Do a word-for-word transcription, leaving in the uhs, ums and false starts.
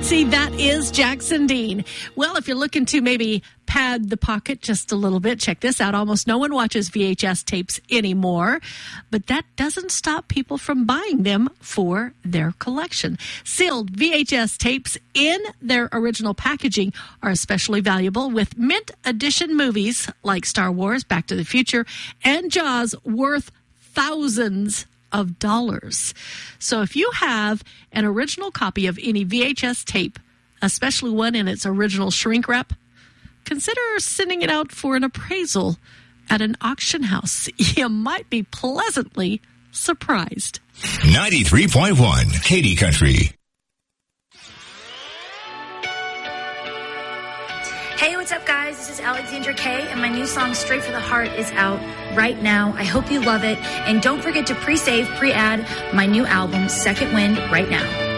See, that is Jackson Dean. Well, if you're looking to maybe pad the pocket just a little bit, check this out. Almost no one watches V H S tapes anymore, but that doesn't stop people from buying them for their collection. Sealed V H S tapes in their original packaging are especially valuable, with mint edition movies like Star Wars, Back to the Future, and Jaws worth thousands of dollars. So if you have an original copy of any V H S tape, especially one in its original shrink wrap, consider sending it out for an appraisal at an auction house. You might be pleasantly surprised. ninety-three point one Katy Country. Hey, what's up, guys? This is Alexandra Kay, and my new song, Straight for the Heart, is out right now. I hope you love it. And don't forget to pre-save, pre-add my new album, Second Wind, right now.